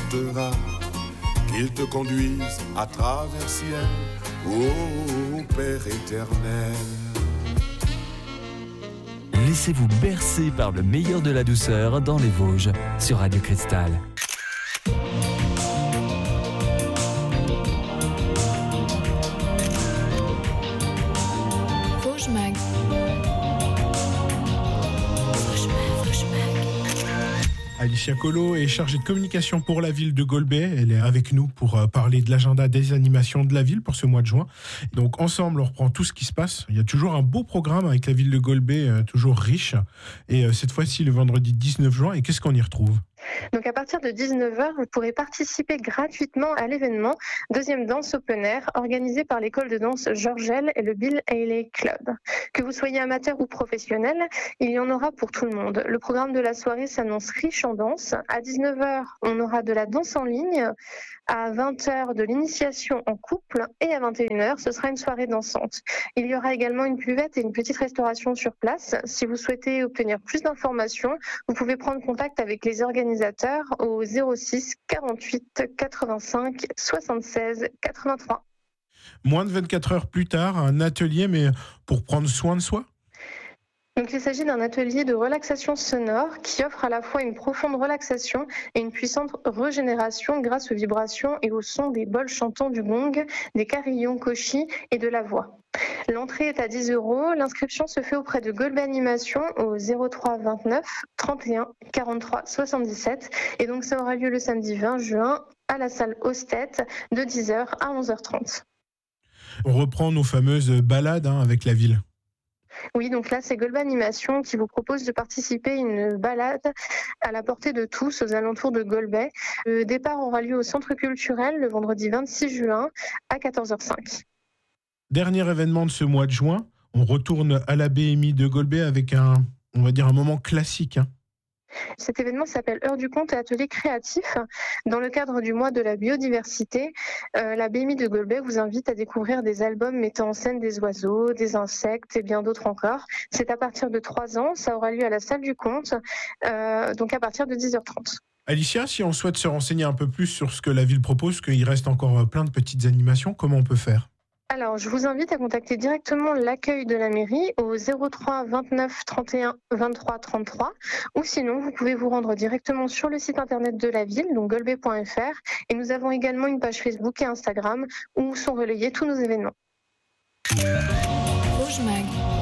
t'emportera, qu'il te conduise à travers ciel, ô Père éternel. Laissez-vous bercer par le meilleur de la douceur dans les Vosges sur Radio Cristal. Vosges Mag. Alicia Colo est chargée de communication pour la ville de Golbey. Elle est avec nous pour parler de l'agenda des animations de la ville pour ce mois de juin. Donc ensemble, on reprend tout ce qui se passe. Il y a toujours un beau programme avec la ville de Golbey, toujours riche. Et cette fois-ci, le vendredi 19 juin. Et qu'est-ce qu'on y retrouve ? Donc à partir de 19h, vous pourrez participer gratuitement à l'événement Deuxième danse open air organisé par l'école de danse Georgel et le Bill Haley Club. Que vous soyez amateur ou professionnel, il y en aura pour tout le monde. Le programme de la soirée s'annonce riche en danse. À 19h, on aura de la danse en ligne. À 20h, de l'initiation en couple. Et à 21h, ce sera une soirée dansante. Il y aura également une buvette et une petite restauration sur place. Si vous souhaitez obtenir plus d'informations, vous pouvez prendre contact avec les organisateurs au 06 48 85 76 83. Moins de 24 heures plus tard, un atelier, mais pour prendre soin de soi ? Donc, il s'agit d'un atelier de relaxation sonore qui offre à la fois une profonde relaxation et une puissante régénération grâce aux vibrations et au son des bols chantants du gong, des carillons koshi et de la voix. L'entrée est à 10 €. L'inscription se fait auprès de Golbey Animation au 03 29 31 43 77. Et donc, ça aura lieu le samedi 20 juin à la salle Ostet de 10h à 11h30. On reprend nos fameuses balades avec la ville. Oui, donc là, c'est Golbey Animation qui vous propose de participer à une balade à la portée de tous aux alentours de Golbey. Le départ aura lieu au centre culturel le vendredi 26 juin à 14h05. Dernier événement de ce mois de juin, on retourne à la BMI de Golbey avec un moment classique. Cet événement s'appelle Heure du conte et atelier créatif. Dans le cadre du mois de la biodiversité, la BMI de Golbey vous invite à découvrir des albums mettant en scène des oiseaux, des insectes et bien d'autres encore. C'est à partir de 3 ans, ça aura lieu à la salle du conte, donc à partir de 10h30. Alicia, si on souhaite se renseigner un peu plus sur ce que la ville propose, qu'il reste encore plein de petites animations, comment on peut faire ? Alors, je vous invite à contacter directement l'accueil de la mairie au 03 29 31 23 33 ou sinon, vous pouvez vous rendre directement sur le site internet de la ville, donc golbey.fr, et nous avons également une page Facebook et Instagram où sont relayés tous nos événements. Vosges Mag.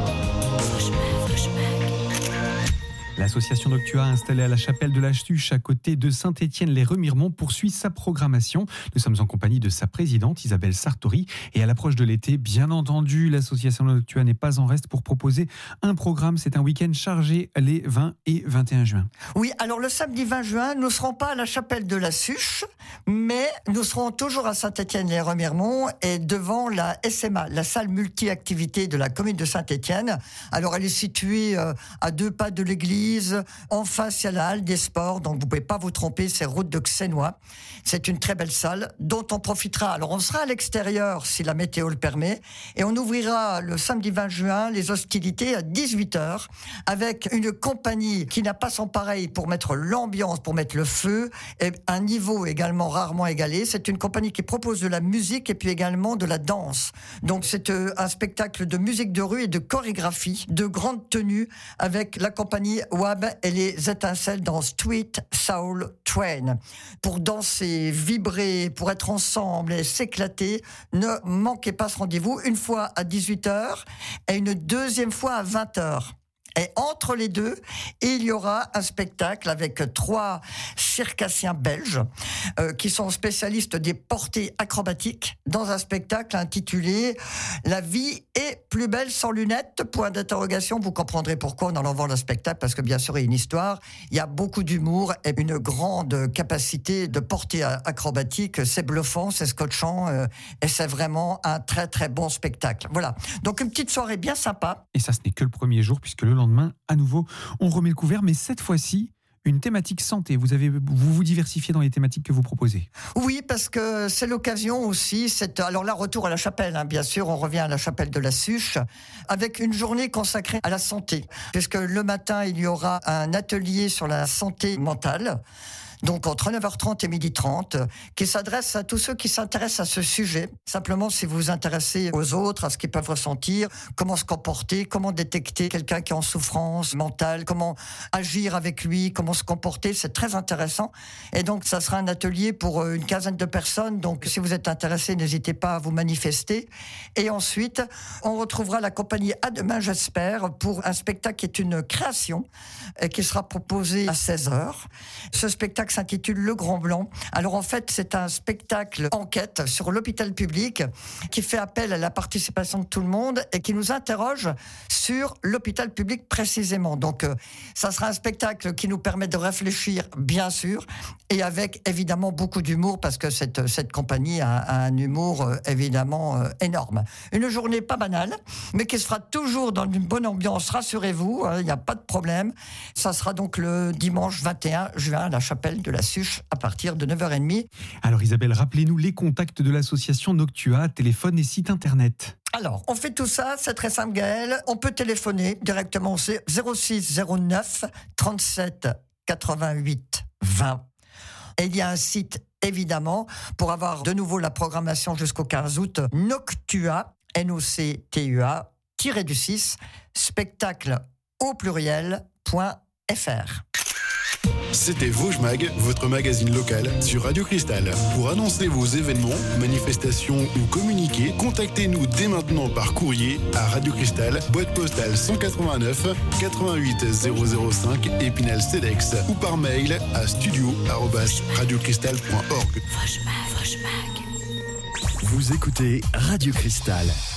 L'association Noctua installée à la chapelle de la Stuche à côté de Saint-Étienne-les-Remiremont poursuit sa programmation. Nous sommes en compagnie de sa présidente Isabelle Sartori et à l'approche de l'été, bien entendu, l'association Noctua n'est pas en reste pour proposer un programme. C'est un week-end chargé les 20 et 21 juin. Oui, alors le samedi 20 juin, nous ne serons pas à la chapelle de la Suche, mais nous serons toujours à Saint-Étienne-les-Remiremont et devant la SMA, la salle multi-activité de la commune de Saint-Étienne. Alors elle est située à 2 pas de l'église. En face, il y a la halle des sports, donc vous ne pouvez pas vous tromper, c'est route de Xénois. C'est une très belle salle dont on profitera. Alors on sera à l'extérieur si la météo le permet et on ouvrira le samedi 20 juin les hostilités à 18h avec une compagnie qui n'a pas son pareil pour mettre l'ambiance, pour mettre le feu et un niveau également rarement égalé. C'est une compagnie qui propose de la musique et puis également de la danse. Donc c'est un spectacle de musique de rue et de chorégraphie, de grande tenue avec la compagnie WAB et les étincelles dans Street Soul Train. Pour danser, vibrer, pour être ensemble et s'éclater, ne manquez pas ce rendez-vous, une fois à 18h et une deuxième fois à 20h. Et entre les deux, il y aura un spectacle avec 3 circassiens belges qui sont spécialistes des portées acrobatiques dans un spectacle intitulé « La vie est plus belle sans lunettes ?» Point d'interrogation, vous comprendrez pourquoi en allant voir le spectacle, parce que bien sûr, il y a une histoire, il y a beaucoup d'humour et une grande capacité de portée acrobatique. C'est bluffant, c'est scotchant et c'est vraiment un très très bon spectacle. Voilà, donc une petite soirée bien sympa. Et ça, ce n'est que le premier jour, puisque le lendemain, à nouveau, on remet le couvert, mais cette fois-ci, une thématique santé. Vous vous diversifiez dans les thématiques que vous proposez. Oui, parce que c'est l'occasion aussi. Alors là, retour à la chapelle, bien sûr. On revient à la chapelle de la Suche avec une journée consacrée à la santé. Puisque le matin, il y aura un atelier sur la santé mentale. donc entre 9h30 et 12h30, qui s'adresse à tous ceux qui s'intéressent à ce sujet. Simplement, si vous vous intéressez aux autres, à ce qu'ils peuvent ressentir, comment se comporter, comment détecter quelqu'un qui est en souffrance mentale, comment agir avec lui, comment se comporter, c'est très intéressant. Et donc, ça sera un atelier pour une quinzaine de personnes. Donc, si vous êtes intéressés, n'hésitez pas à vous manifester. Et ensuite, on retrouvera la compagnie À Demain, j'espère, pour un spectacle qui est une création et qui sera proposé à 16h. Ce spectacle s'intitule Le Grand Blanc. Alors, en fait, c'est un spectacle enquête sur l'hôpital public qui fait appel à la participation de tout le monde et qui nous interroge sur l'hôpital public précisément. Donc, ça sera un spectacle qui nous permet de réfléchir, bien sûr, et avec évidemment beaucoup d'humour, parce que cette compagnie a un humour évidemment énorme. Une journée pas banale, mais qui se fera toujours dans une bonne ambiance, rassurez-vous, il n'y a pas de problème. Ça sera donc le dimanche 21 juin à la chapelle de la Suche à partir de 9h30. Alors Isabelle, rappelez-nous les contacts de l'association Noctua, téléphone et site internet. Alors, on fait tout ça, c'est très simple Gaël. On peut téléphoner directement au 06 09 37 88 20. Et il y a un site, évidemment, pour avoir de nouveau la programmation jusqu'au 15 août, Noctua, Noctua, -du6, spectacle au pluriel.fr. C'était Vosges Mag, votre magazine local sur Radio Cristal. Pour annoncer vos événements, manifestations ou communiquer, contactez-nous dès maintenant par courrier à Radio Cristal, boîte postale 189 88 005 Épinal-Cedex ou par mail à studio@radiocristal.org. Vous écoutez Radio Cristal.